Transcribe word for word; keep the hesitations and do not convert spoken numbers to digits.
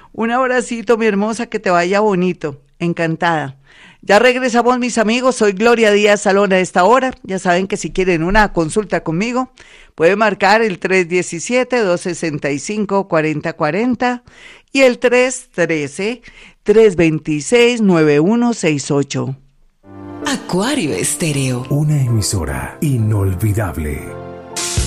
Un abracito, mi hermosa, que te vaya bonito. Encantada. Ya regresamos, mis amigos. Soy Gloria Díaz Salón a esta hora. Ya saben que si quieren una consulta conmigo, pueden marcar el tres uno siete, dos seis cinco, cuatro cero cuatro cero y el tres uno tres, tres dos seis, nueve uno seis ocho. Acuario Estéreo. Una emisora inolvidable.